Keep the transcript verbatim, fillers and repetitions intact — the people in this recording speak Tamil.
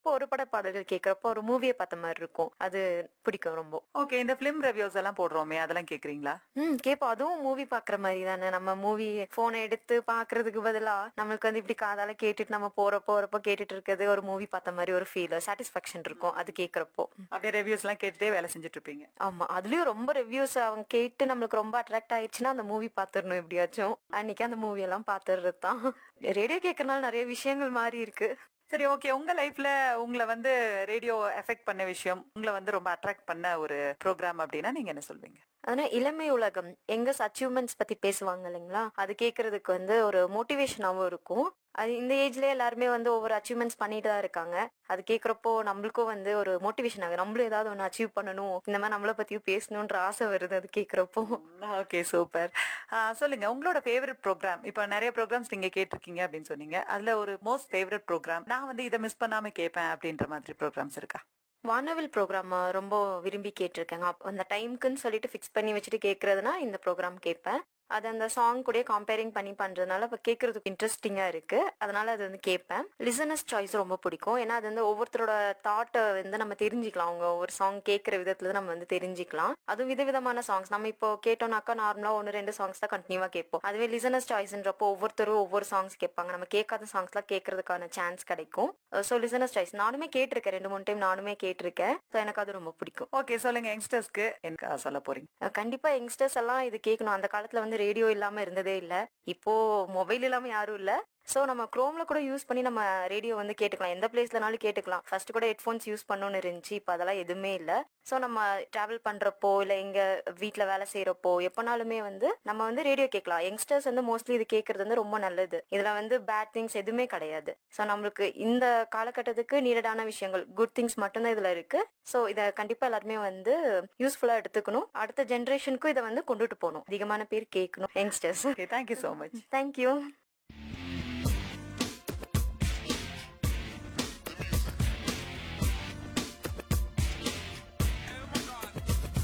இப்போ ஒரு பட பாடல்கள் கேட்கிறப்போ ஒரு மூவிய பார்த்த மாரி இருக்கும். அது பிடிக்கும் ரொம்ப. ஓகே. இந்த ஃபிலிம் ரிவ்யூஸ் எல்லாம் போடுறோமே, அதெல்லாம் கேட்கிறீங்களா? ம் கேட்போம். அதுவும் மூவி பார்க்குற மாரி தானே. நம்ம மூவி ஃபோன எடுத்து பார்க்கறதுக்கு பதிலா, நம்மளுக்கு வந்து இப்டி காதால கேட்டுட்டு நம்ம போறப்போ, வரப்போ கேட்டுட்டு இருக்கிறது ஒரு மூவி பார்த்த மாரி ஒரு ஃபீல், சாட்டிஸ்ஃபேக்ஷன் இருக்கும். அது கேட்கிறப்போ. அப்படியே ரிவ்யூஸ்லாம் கேட்டுட்டே வேலை செஞ்சுட்டு இருப்பீங்க. ஆமா. அதுலயும் ரொம்ப ரிவ்யூஸ் அவங்க கேட்டு நம்மளுக்கு ரொம்ப அட்ராக்ட் ஆயிருச்சுன்னா, அந்த மூவி பார்த்துரணும் எப்படியாச்சும். அன்னைக்கு அந்த மூவி எல்லாம் பார்த்துறது தான். ரேடியோ கேட்கறனால நெறைய விஷயங்கள் மாறி இருக்கு. சரி, ஓகே. உங்க லைஃப்ல உங்கள வந்து ரேடியோ அஃபெக்ட் பண்ண விஷயம், உங்கள வந்து ரொம்ப அட்ராக்ட் பண்ண ஒரு புரோகிராம் அப்டின்னா நீங்க என்ன சொல்வீங்க? ஆனா இளமை உலகம் யங்கர்ஸ் அச்சீவ்மெண்ட்ஸ் பத்தி பேசுவாங்க இல்லைங்களா? அது கேட்கறதுக்கு வந்து ஒரு மோட்டிவேஷனாவும் இருக்கும். அது இந்த ஏஜ்லயே எல்லாருமே வந்து ஒவ்வொரு அச்சீவ்மெண்ட்ஸ் பண்ணிட்டு தான் இருக்காங்க. அது கேட்கறப்போ நம்மளுக்கும் வந்து ஒரு மோட்டிவேஷன் ஆகுது. நம்மளும் ஏதாவது ஒண்ணு அச்சீவ் பண்ணணும். இந்த மாரி நம்மள பத்தியும் பேசணுன்ற ஆசை வருது அது கேட்கறப்போ. Okay, super. ஆ சொல்லுங்க, உங்களோட ஃபேவரைட் புரோகிராம், இப்ப நெறைய புரோகிராம்ஸ் நீங்க கேட்டிருக்கீங்க அப்டின்னு சொன்னீங்க. அதுல ஒரு மோஸ்ட் ஃபேவரைட் புரோகிராம், நான் வந்து இத மிஸ் பண்ணாம கேட்பேன் அப்டின்ற மாதிரி புரோகிராம்ஸ் இருக்கா? வானவில் ப்ரோகிராம் ரொம்ப விரும்பி கேட்டிருக்கேங்க. அப் அந்த டைம்க்குன்னு சொல்லிட்டு ஃபிக்ஸ் பண்ணி வச்சுட்டு கேட்கறதுனா இந்த ப்ரோகிராம் கேட்பேன். அது அந்த சாங் கூடயே கம்பேரிங் பண்ணி பண்றதுனால இப்ப கேட்கறதுக்கு இன்ட்ரெஸ்டிங்கா இருக்கு. அதனால அது வந்து கேட்பேன். லிசனர்ஸ் சாய்ஸ் ரொம்ப பிடிக்கும். ஏன்னா அது வந்து ஒவ்வொருத்தரோட தாட்ட வந்து நம்ம தெரிஞ்சுக்கலாம். அவங்க ஒரு சாங் கேட்கிற விதத்துல நம்ம வந்து தெரிஞ்சுக்கலாம். அதுவும் விதவிதமான சாங்ஸ். நம்ம இப்போ கேட்டோம்னாக்கா நார்மலா ஒன்று, ரெண்டு சாங்ஸ் தான் கன்டினியூவா கேட்போம். அதுவே லிசனர்ஸ் சாய்ஸ்ன்றப்போ ஒவ்வொருத்தரும் ஒவ்வொரு சாங்ஸ் கேட்பாங்க. நம்ம கேட்காத சாங்ஸ்லாம் கேட்கறதுக்கான சான்ஸ் கிடைக்கும். ஸோ லிசனர்ஸ் சாய்ஸ் நானுமே கேட்டிருக்கேன். ரெண்டு, மூணு டைம் நானுமே கேட்டிருக்கேன். ஸோ எனக்கு அது ரொம்ப பிடிக்கும். ஓகே, சொல்லுங்க, யங்ஸ்டர்ஸ்க்கு என்ன சொல்ல போறீங்க? அ கண்டிப்பா யங்ஸ்டர்ஸ் எல்லாம் இது கேட்கணும். அந்த காலத்துல வந்து ரேடியோ இல்லாம இருந்ததே இல்ல. இப்போ மொபைல் இல்லாம யாரும் இல்ல. ஸோ நம்ம குரோம்ல கூட யூஸ் பண்ணி நம்ம ரேடியோ வந்து கேட்டுக்கலாம். எந்த பிளேஸ்லனாலும் கேட்டுக்கலாம். ஃபர்ஸ்ட் கூட ஹெட்ஃபோன்ஸ் யூஸ் பண்ணணும்னு இருந்துச்சு. இப்ப அதெல்லாம் எதுவுமே இல்ல. ஸோ நம்ம டிராவல் பண்றப்போ, இல்ல எங்க வீட்ல வேலை செய்றப்போ, எப்பனாலுமே வந்து நம்ம வந்து ரேடியோ கேட்கலாம். யங்ஸ்டர்ஸ் வந்து மோஸ்ட்லி இது கேட்கறது வந்து ரொம்ப நல்லது. இதுல வந்து பேட் திங்ஸ் எதுவுமே கிடையாது. ஸோ நம்மளுக்கு இந்த காலகட்டத்துக்கு நீடடான விஷயங்கள், குட் திங்ஸ் மட்டும் தான் இதுல இருக்கு. ஸோ இத கண்டிப்பா எல்லாருமே வந்து யூஸ்ஃபுல்லா எடுத்துக்கணும். அடுத்த ஜெனரேஷனுக்கும் இத வந்து கொண்டுட்டு போணும். அதிகமான பேர் கேட்கணும் youngsters. Okay, thank you so much. Thank you.